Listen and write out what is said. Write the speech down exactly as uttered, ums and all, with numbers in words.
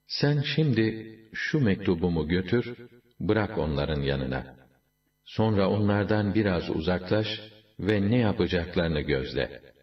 Sen şimdi şu mektubumu götür, bırak onların yanına. Sonra onlardan biraz uzaklaş ve ne yapacaklarını gözle.